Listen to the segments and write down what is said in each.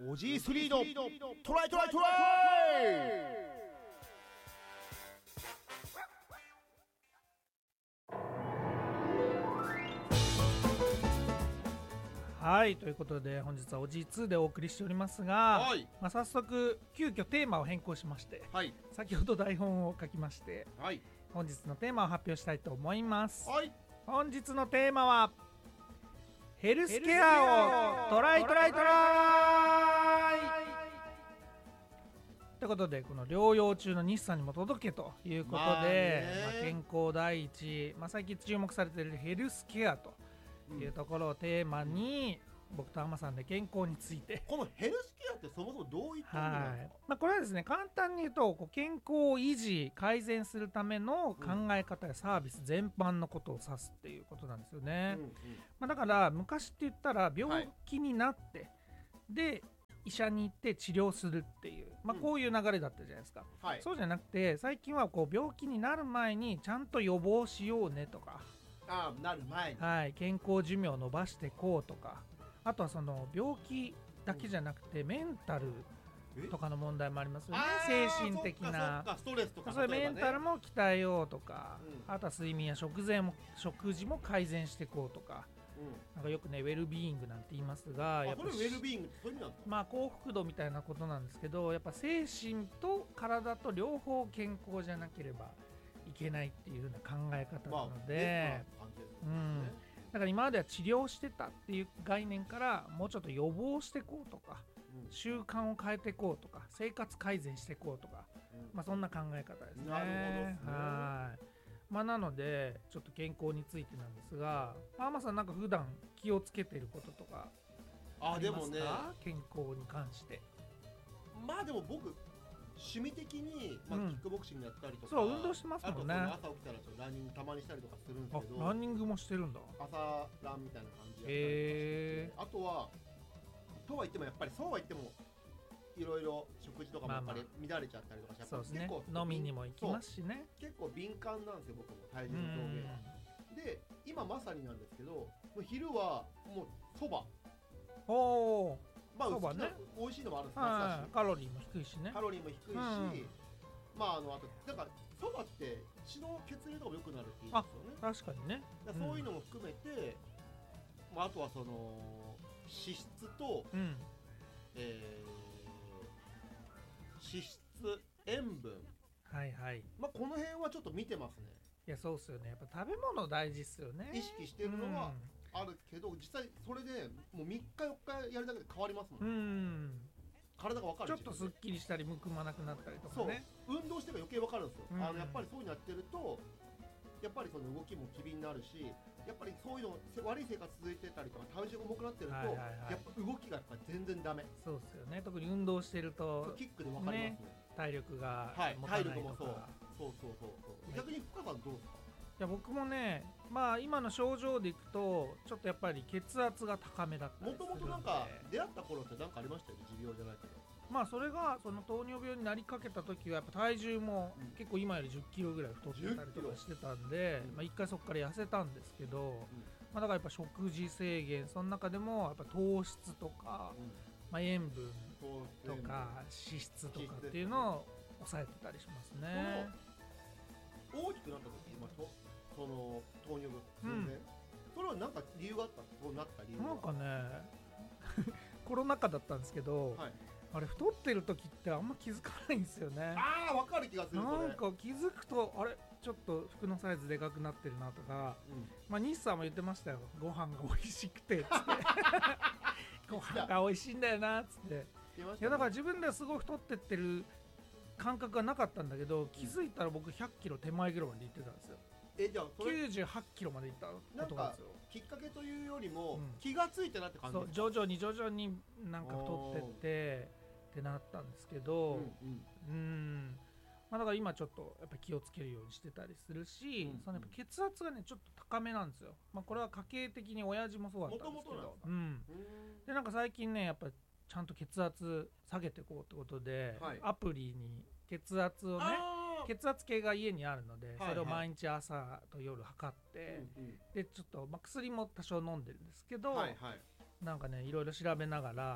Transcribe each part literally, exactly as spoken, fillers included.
オージースリー のトライトライトライ。 はい、ということで本日は オージーツー でお送りしておりますが、はい、まあ、早速急遽テーマを変更しまして、はい、先ほど台本を書きまして、はい、本日のテーマを発表したいと思います、はい、本日のテーマはヘルスケアをトライトライトライということで、この療養中の日産にも届けということで、まあまあ、健康第一、まあ、最近注目されているヘルスケアというところをテーマに、うん、僕と浜さんで健康について。 このヘルスケアってそもそもどういった意味なんですか？ まあ、これはですね、簡単に言うとこう健康を維持改善するための考え方やサービス全般のことを指すっていうことなんですよね、うんうん、まあ、だから昔って言ったら病気になって、はい、で医者に行って治療するっていう、まあ、こういう流れだったじゃないですか、うん、はい、そうじゃなくて最近はこう病気になる前にちゃんと予防しようねとか、 ああ、なる前に、 はい、健康寿命を伸ばしていこうとか、あとはその病気だけじゃなくてメンタルとかの問題もありますよね。精神的なストレスとか、 そういうメンタルも鍛えようとか、うん、あとは睡眠や食事も食事も改善していこうとか、うん、なんかよくねウェルビーイングなんて言いますが、 やっぱりウェルビーイングってそういう意味なんですか？ まあ幸福度みたいなことなんですけど、やっぱ精神と体と両方健康じゃなければいけないっていう風な考え方なので、まあうん、だから今までは治療してたっていう概念からもうちょっと予防していこうとか、うん、習慣を変えていこうとか生活改善していこうとか、うん、まあ、そんな考え方ですね。 なるほどですね。 はい、まあ、なのでちょっと健康についてなんですが、パーマさんなんか普段気をつけていることとかありますか？あ、でもね、健康に関して。 まあでも僕趣味的に、まあ、キックボクシングやったりとか、 うん、そう運動してますもんね。 あと朝起きたらちょっとランニングたまにしたりとかするんですけど、 ランニングもしてるんだ。 朝ランみたいな感じでやったりとかしてて、あとはとは言ってもやっぱりそうは言ってもいろいろ食事とかもやっぱり乱れちゃったりとかして、まあまあ、 そうですね、飲みにも行きますしね。 結構敏感なんですよ僕も、体重の上下で。今まさになんですけど、もう昼はもうそば、 おー、 まあそばね、美味しいのもあるんですけど、 はい、カロリーも低いしね。 カロリーも低いし、うん、まああのあとなんかそばって血の血流とかも良くなるっていうんですよね。 確かにね。 だそういうのも含めて、うん、まあ、あとはその脂質と、うん、えー、脂質、塩分、 はいはい、 まあこの辺はちょっと見てますね。 いやそうっすよね、やっぱ食べ物大事っすよね。 意識してるのは、うん、あるけど実際それでもうみっかよっかやるだけで変わりますもん、うん、体が分かる。 ちょっとすっきりしたりむくまなくなったりとかね。 そう運動してるから余計分かるんですよ、うん、あのやっぱりそういうのやってるとやっぱりその動きも機敏になるし、やっぱりそういうの悪い生活続いてたりとか体重が重くなってると、はいはいはい、やっぱ動きがやっぱ全然ダメ。 そうですよね、特に運動してるとキックで分かりますね、 体力が持たないとか、はい、体力もそうそうそうそうそう、ね、逆に深さんどうですか？ いや僕もね、まあ今の症状でいくとちょっとやっぱり血圧が高めだったりするんで。もともとなんか出会った頃って何かありましたよね、持病じゃないけど。まあそれがその糖尿病になりかけた時はやっぱ体重も結構今よりじゅっキロぐらい太ってたりとかしてたんで、まあ一回そこから痩せたんですけど、まあだからやっぱ食事制限、その中でもやっぱ糖質とか、まあ塩分とか脂質とかっていうのを抑えてたりしますね。 大きくなった時、まあ、とその糖尿病、うん、それは何か理由があったんですか？そうなった理由はなんかねコロナ禍だったんですけど、はい、あれ太ってる時ってあんま気づかないんですよね。 ああ、分かる気がする。 なんか気づくとあれちょっと服のサイズでかくなってるなとか、うん、まあ西さんも言ってましたよ、ご飯が美味しくてっつってご飯が美味しいんだよなっつって、ね、いやだから自分ではすごい太ってってる感覚がなかったんだけど、気づいたら僕ひゃっキロ手前ぐらいまで行ってたんですよ。 え、じゃあそれきゅうじゅうはちキロまで行ったことなんですよ。 きっかけというよりも、うん、気がついてなって感じですか？ そう、徐々に徐々になんか太ってってってなったんですけど、うん、うん、うーん、まあ、だから今ちょっとやっぱ気をつけるようにしてたりするし、うん、そのやっぱ血圧がねちょっと高めなんですよ。まあこれは家系的に親父もそうだったんですけど、うん、でなんか最近ねやっぱちゃんと血圧下げていこうってことで、はい、アプリに血圧をね、血圧計が家にあるので、はいはい、それを毎日朝と夜測って、うんうん、でちょっと、まあ、薬も多少飲んでるんですけど、はいはい、なんかねいろいろ調べながら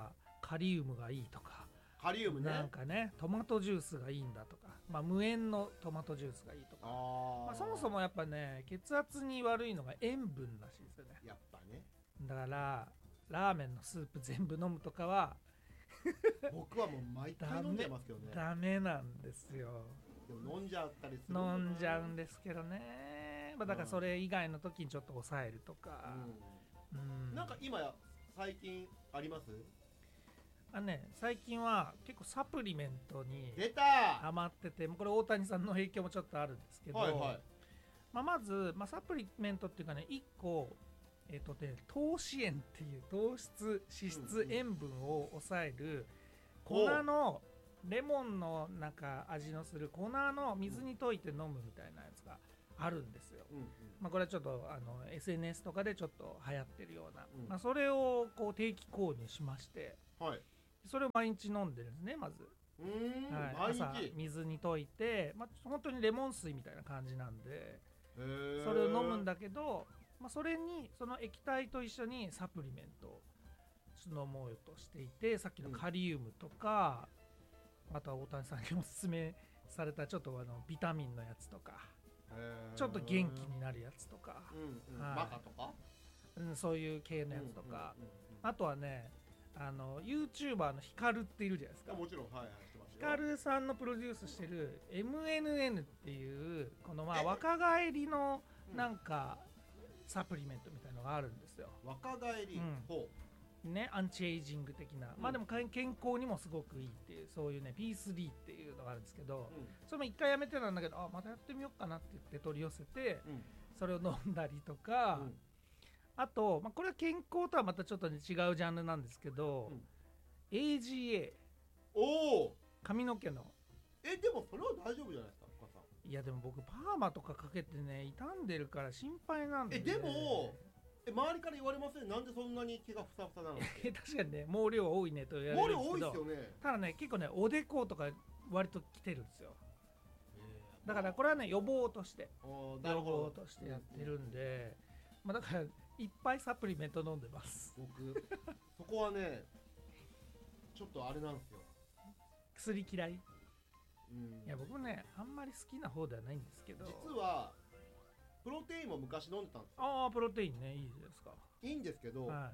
カリウムがいいとか、 カリウムね、 なんかねトマトジュースがいいんだとか、まあ、無塩のトマトジュースがいいとか、あ、まあ、そもそもやっぱね血圧に悪いのが塩分らしいですよね。 やっぱね。 だからラーメンのスープ全部飲むとかは僕はもう毎回飲んじゃいますけどね。 ダメなんですよ。 でも飲んじゃったりする。 飲んじゃうんですけどね、まあ、だからそれ以外の時にちょっと抑えるとか、 うんうん、なんか今や最近あります？ あね、最近は結構サプリメントにハマってて、これ大谷さんの影響もちょっとあるんですけど、はいはい、まあ、まず、まあ、サプリメントっていうかねいっこ、えーとね、糖子塩っていう糖質脂質塩分を抑える粉のレモンのなんか味のする粉の水に溶いて飲むみたいなやつがあるんですよ、うんうん、まあ、これはちょっとあの エスエヌエス とかでちょっと流行ってるような、うん、まあ、それをこう定期購入しまして、はい、それを毎日飲んでるんですね。まずうーん、はい、朝水に溶いて、まあ、本当にレモン水みたいな感じなんでそれを飲むんだけど、まあ、それにその液体と一緒にサプリメントを飲もうとしていて、さっきのカリウムとか、うん、あとは大谷さんにおすすめされたちょっとあのビタミンのやつとかちょっと元気になるやつとか、 うんうん、はい、マカとか、 うん、そういう系のやつとか、うんうんうんうん、あとはねあの YouTuber のヒカルっているじゃないですか。 もちろん、はいはい、 ヒカルさんのプロデュースしてる エムエヌエヌ っていうこのまあ若返りのなんかサプリメントみたいなのがあるんですよ。 若返り、うん、ほうね、アンチエイジング的な、うん、まあでも健康にもすごくいいっていうそういうね ピースリー っていうのがあるんですけど、うん、それも一回やめてたんだけど、あまたやってみようかなって言って取り寄せて、うん、それを飲んだりとか、うん、あと、まあ、これは健康とはまたちょっと、ね、違うジャンルなんですけど、うん、エージーエー、 お髪の毛のえでもそれは大丈夫じゃないですか、お母さん。 いやでも僕パーマとかかけてね傷んでるから心配なんで、ね、 えでもえ周りから言われません？なんでそんなに毛がふさふさなの？ 確かにね毛量多いねと言われるんですけど、 毛量多いですよね。 ただね結構ねおでことか割と来てるんですよ。だからこれはね予防として予防としてやってるんで、まあ、だからいっぱいサプリメント飲んでます。 僕そこはねちょっとあれなんですよ、 薬嫌い。うん、いや僕ねあんまり好きな方ではないんですけど、 実はプロテインも昔飲んでたんですよ。 ああプロテインねいいですか。 いいんですけど、はい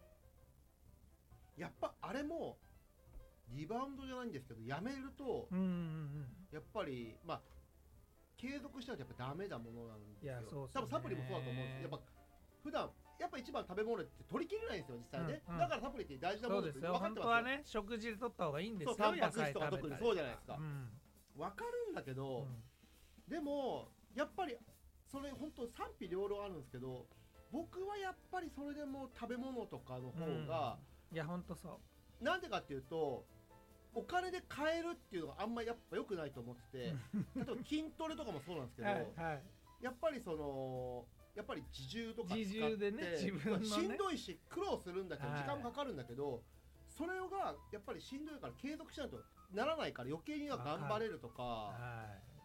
、やっぱあれもリバウンドじゃないんですけどやめると、うんうんうん、やっぱりまあ継続しちゃうとやっぱダメなものなんですよ。いやそうですね、多分サプリもそうだと思うんです。やっぱ普段やっぱ一番食べ物って取りきれないんですよ実際ね、うんうん、だからサプリって大事なものって分かってますよ。 本当はね食事で取った方がいいんですよ。 そうタンパク質とか特にそうじゃないですか、うん、分かるんだけど、うん、でもやっぱりそれ本当賛否両論あるんですけど、僕はやっぱりそれでも食べ物とかの方が、 うん、いや本当そうなんでかっていうとお金で買えるっていうのがあんまりやっぱ良くないと思ってて例えば筋トレとかもそうなんですけど、はいはい、やっぱりそのやっぱり自重とか使って自重でね自分のねしんどいし苦労するんだけど時間もかかるんだけど、はい、それがやっぱりしんどいから継続しないとならないから余計には頑張れるとか、はい、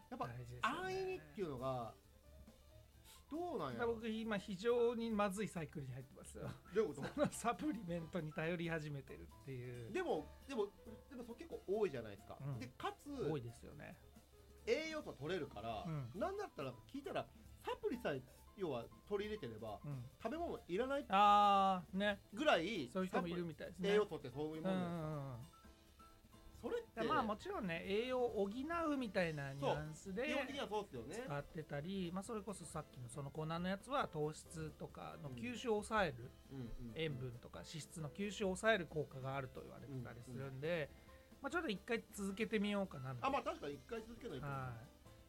やっぱ安易にっていうのがどうなんやろ。 僕今非常にまずいサイクルに入ってますよ。 どういうこと？ そのサプリメントに頼り始めてるっていう。 でもでもでもそ結構多いじゃないですか、うん、でかつ多いですよね。 栄養素取れるから、うん、なんだったら聞いたらサプリさえ要は取り入れてれば、うん、食べ物いらないあーねぐらいそういう人もいるみたいですね。 栄養素ってそういうものですか、うんうんうん、それってまあもちろんね栄養を補うみたいなニュアンスで使ってたり、まあ、それこそさっきのその粉のやつは糖質とかの吸収を抑える、うん、塩分とか脂質の吸収を抑える効果があると言われてたりするんで、うんうん、まあ、ちょっと一回続けてみようかなみたいな。 あ、まあ確かに一回続けないと、 はい、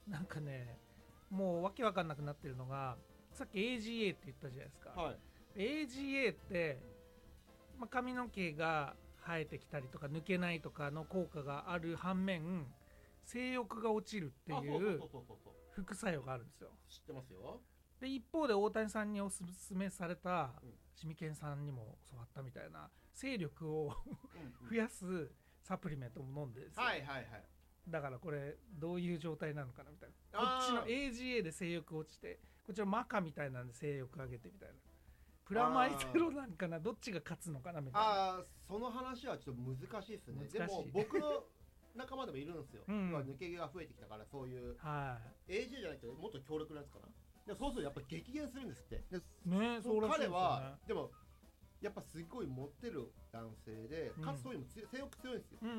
なんかねもうわけわかんなくなってるのがさっき エージーエー って言ったじゃないですか、はい、エージーエー って、まあ、髪の毛が生えてきたりとか抜けないとかの効果がある反面性欲が落ちるっていう副作用があるんですよ。 知ってますよ。 で一方で大谷さんにおすすめされたシミケンさんにも教わったみたいな勢力を増やすサプリメントも飲んでですよ、 はいはいはい、 だからこれどういう状態なのかなみたいな。こっちの エージーエー で性欲落ちてこっちのマカみたいなんで性欲上げてみたいなプラマイゼロなんかな、どっちが勝つのかなみたいな。 ああ、その話はちょっと難しいですね。でも僕の仲間でもいるんですよ、うん、抜け毛が増えてきたから、そういう、はい、エージェー じゃなくてもっと強力なやつかな。でもそうするとやっぱ激減するんですって。でね、そうらしいですよね。彼はでもやっぱすごい持ってる男性で、かつそういうのも性欲強いんですよ、うんうんうん、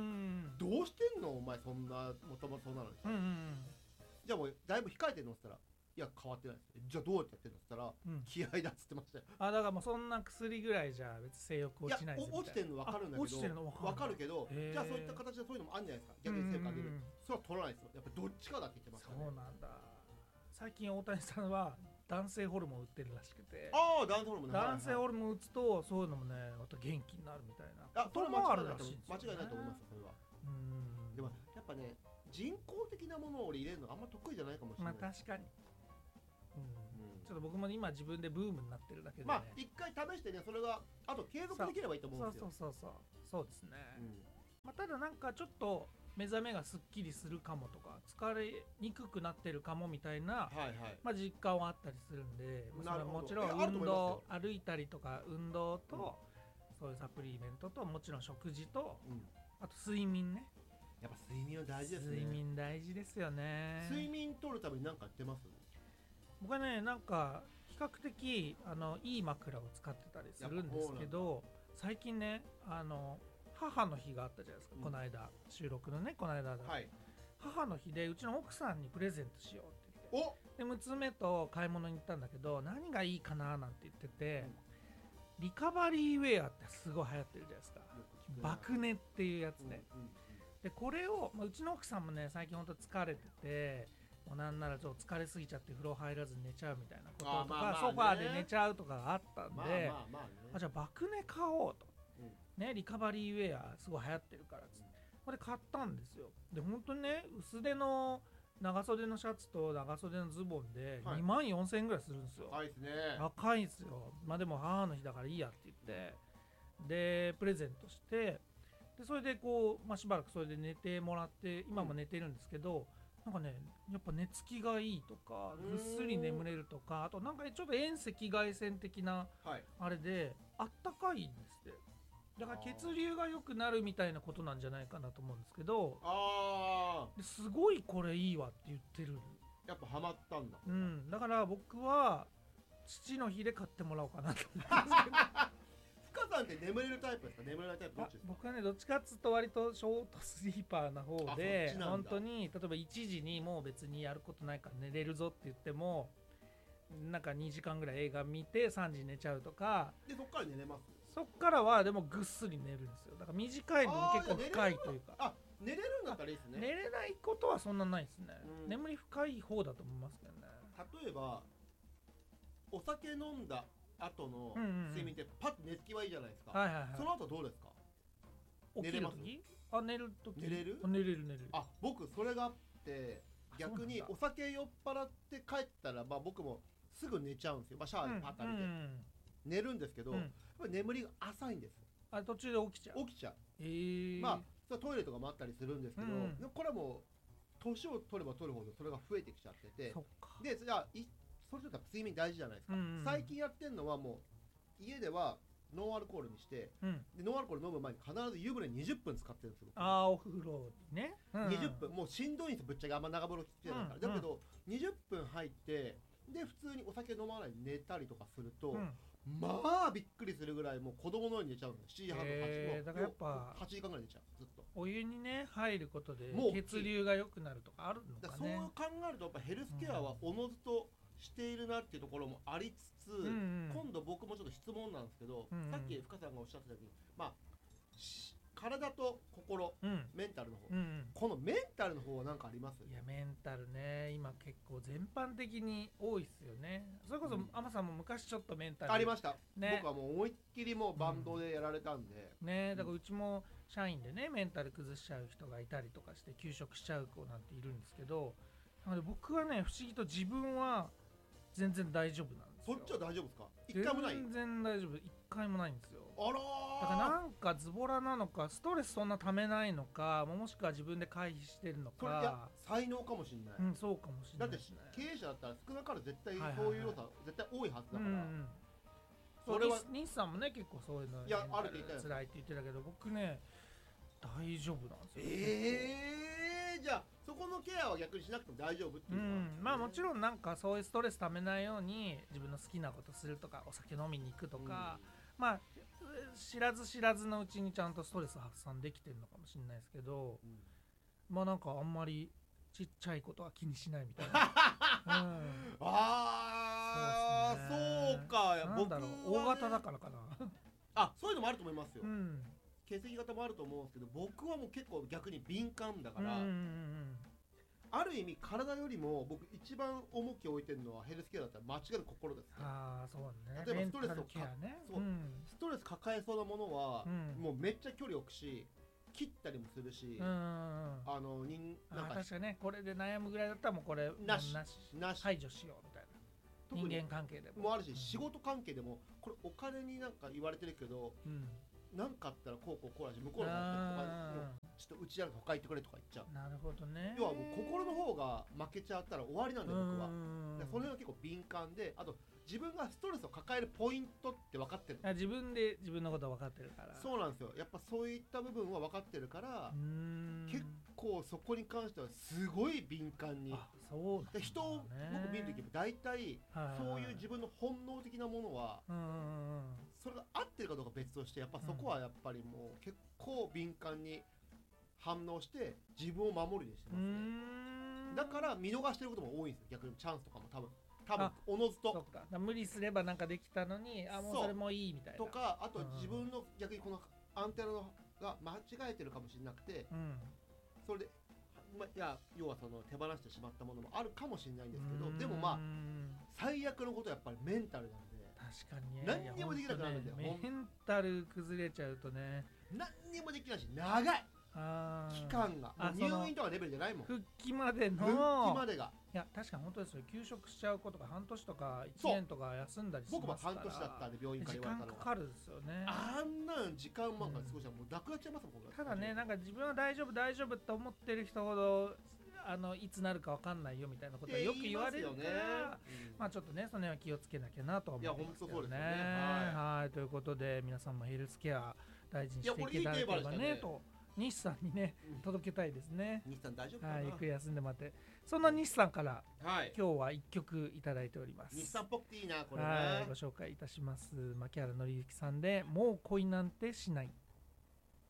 どうしてんのお前そんなもともとそんなのにさ、うんうん、じゃあもうだいぶ控えてるのって言ったら、いや変わってないです。じゃあどうやってやってるのって言ったら、うん、気合だっつってましたよ。 あ、だからもうそんな薬ぐらいじゃ別に性欲落ちないですみたいな。 いや落ちてるの分かるんだけど、分かるけど、じゃあそういった形でそういうのもあるんじゃないですか。逆に性欲上げる、それは取らないですよ。やっぱどっちかだって言ってますからね。 そうなんだ。最近大谷さんは男性ホルモン売ってるらしくて、 ああ男性ホルモン、ね、 男性ホルモン打つとそういうのもねまた元気になるみたいな。 あ、それもあるらしいんですよ、ね、間違いないと思います。それは。うん。でもやっぱね人工的なものを俺入れるのあんま得意じゃないかもしれない。 まあ確かに。うんうん、ちょっと僕も今自分でブームになってるだけで、ね、 まあ一回試してね、それがあと継続できればいいと思うんですよ。 そうそうそうそうそうですね。うん、まあ、ただなんかちょっと目覚めがすっきりするかもとか疲れにくくなってるかもみたいな、はいはい、まあ、実感はあったりするんで、それはもちろん運動歩いたりとか運動と、うん、そういうサプリメントともちろん食事と、うん、あと睡眠ね。 やっぱ睡眠は大事ですね。 睡眠大事ですよね。 睡眠取るために何かやってます？ 僕はねなんか比較的あのいい枕を使ってたりするんですけど、最近ねあの母の日があったじゃないですか、うん、この間収録のねこの間だ、はい、母の日でうちの奥さんにプレゼントしようって言って、で娘と買い物に行ったんだけど何がいいかななんて言ってて、うん、リカバリーウェアってすごい流行ってるじゃないですか、爆寝っていうやつね、うんうんうん、でこれを、まあ、うちの奥さんもね最近ほんと疲れてて、もうなんならちょっと疲れすぎちゃって風呂入らずに寝ちゃうみたいなこととか、まあまあね、ソファーで寝ちゃうとかがあったんで、まあまあまあね、あじゃあ爆寝買おうと、うん、ね、リカバリーウェアすごい流行ってるからつって、うん、これ買ったんですよ。で本当にね薄手の長袖のシャツと長袖のズボンでにまんよんせんえんぐらいするんですよ。 高いですね。 高いですよ。まあでも母の日だからいいやって言ってでプレゼントして、でそれでこう、まあ、しばらくそれで寝てもらって今も寝てるんですけど、うん、なんかねやっぱ寝つきがいいとかぐっすり眠れるとか、あとなんかちょっと遠赤外線的なあれであったかいんですって。だから血流が良くなるみたいなことなんじゃないかなと思うんですけど、あですごいこれいいわって言ってる。 やっぱハマったんだ。 うん、だから僕は父の日で買ってもらおうかなと思うんですけど深さんって眠れるタイプですか？眠れないタイプどっちですか？ 僕はねどっちかっつうと割とショートスリーパーな方で、本当に例えばいちじにもう別にやることないから寝れるぞって言ってもなんかにじかんぐらい映画見てさんじに寝ちゃうとかで、そっから寝れます？ そっからはでもぐっすり寝るんですよ。だから短い分結構深いというか、 あ、寝れるんだったらいいですね。 寝れないことはそんなないですね、うん、眠り深い方だと思いますけどね。 例えばお酒飲んだ後の睡眠ってパッと寝つきはいいじゃないですか、はいはいはい、その後どうですか？ 起きる時？あ、寝る時寝れる？ 寝れる寝れる。 あ、僕それがあって、逆にお酒酔っ払って帰ったら、まあ、僕もすぐ寝ちゃうんですよ、まあ、シャワーパッと浴びて、うんうん、寝るんですけど、うん、やっぱり眠りが浅いんです。 あ、途中で起きちゃう？ 起きちゃう。えー、まあトイレとかもあったりするんですけど、うん、これはもう年を取れば取るほどそれが増えてきちゃってて、そっか。でじゃあそれとか睡眠大事じゃないですか、うんうん、最近やってるのはもう家ではノンアルコールにして、うん、でノンアルコール飲む前に必ず湯船にじゅっぷん使ってるんですよ。 ああ、お風呂にね、 うん、にじゅっぷんもうしんどいんですよ、ぶっちゃけ。あんま長風呂きついないから、うん、だけどにじゅっぷん入ってで普通にお酒飲まないで寝たりとかすると、うん、まあびっくりするぐらいもう子供のように寝ちゃうんですよ。しちじはんとかはちじ、えー、だからやっぱはちじかんぐらい寝ちゃう。ずっとお湯にね入ることで血流が良くなるとかあるのかね。 そう考えるとやっぱヘルスケアはおのずとしているなっていうところもありつつ、うんうん、今度僕もちょっと質問なんですけど、うんうん、さっき深さんがおっしゃってたように、まあ体と心、うん、メンタルの方、うんうん、このメンタルの方は何かあります？ いやメンタルね今結構全般的に多いっすよね。それこそアマさんも昔ちょっとメンタルありました、ね、僕はもう思いっきりもうバンドでやられたんで、 うん、ねだからうちも社員でねメンタル崩しちゃう人がいたりとかして休職しちゃう子なんているんですけど、なので僕はね不思議と自分は全然大丈夫なんですよ。 そっちは大丈夫ですか？一回もない？ 全然大丈夫、一回もないんですよ。 あらー、だからなんかズボラなのかストレスそんなためないのか、もしくは自分で回避してるのか。 それいや才能かもしれない、 うん、そうかもしれない、 ね、だって経営者だったら少なからず絶対そういう要素は絶対多いはずだから、うんうん、 それは西さんもね結構そういうのいやあるって言ったよ辛いって言ってたけど、僕ね大丈夫なんですよ。 えー、じゃあそこのケアは逆にしなくても大丈夫っていうか、うん、 まあもちろんなんかそういうストレスためないように自分の好きなことするとかお酒飲みに行くとか、うん、まあ知らず知らずのうちにちゃんとストレス発散できてるのかもしれないですけど、うん、まあなんかあんまりちっちゃいことは気にしないみたいな、うん、 ああ そう,、ね、そうかなんだろう、僕は、ね、大型だからかなあ、そういうのもあると思いますよ、 うん、 血液型もあると思うんですけど、僕はもう結構逆に敏感だから、 うんうんうん、 ある意味体よりも僕一番重きを置いてるのはヘルスケアだったら間違いなく心ですね。 ああそうね。 例えばストレスをケアね、 そう、うん、ストレス抱えそうなものは、うん、もうめっちゃ距離を置くし切ったりもするし、うん、あの人なんか確かね、これで悩むぐらいだったらもうこれなしなし排除しようみたいな。人間関係でももあるし、うん、仕事関係でもこれお金になんか言われてるけど、うん、なんかあったらこうこうこうだし向こうの方とかちょっとうちじゃなくて他行ってくれとか言っちゃう。 なるほどね。 要はもう心の方が負けちゃったら終わりなんだよ僕は。でそれが結構敏感で、あと自分がストレスを抱えるポイントって分かってる。 自分で自分のこと分かってるから。 そうなんですよ。やっぱそういった部分は分かってるから結構そこに関してはすごい敏感に。 あ、そうだね。 人を僕見るときも大体そういう自分の本能的なものはそれが合ってるかどうか別として、やっぱそこはやっぱりもう結構敏感に反応して自分を守るようにしてますね。だから見逃してることも多いんですよ。逆にチャンスとかも多分多分おのずと。 そうか、無理すればなんかできたのに、あ、もうそれもいいみたいなとか、あと自分の逆にこのアンテナが間違えてるかもしれなくて、うん、それでま、いや要はその手放してしまったものもあるかもしれないんですけど、でもまあ最悪のことはやっぱりメンタルなんで。 確かにね、 何にもできなくなるんで、 ね、メンタル崩れちゃうとね、 何にもできないし長い期間が入院とかレベルじゃないもん。 復帰までの復帰までが、 いや確かに本当ですよ。休職しちゃうことが半年とかいちねんとか休んだりしますから。 僕も半年だったんで病院から言われたの時間かかるんですよね。 あんなん時間満が少しはもうなくなっちゃいますもん、 うん、ただね、なんか自分は大丈夫大丈夫って思ってる人ほどあのいつなるか分かんないよみたいなことはよく言われるから、ね、うん、まあちょっとねその辺は気をつけなきゃなと思いますけどね。いや本当そうですね。はい、はい、ということで皆さんもヘルスケア大事にしていただければね、ねと西さんにね、うん、届けたいですね。 西さん大丈夫かな。 はい、ゆっくり休んでもらって。そんな西さんから、はい、今日はいっきょくいただいております。 西さんっぽくていいなこれね。 はい、ご紹介いたします。牧原紀之さんでもう恋なんてしない。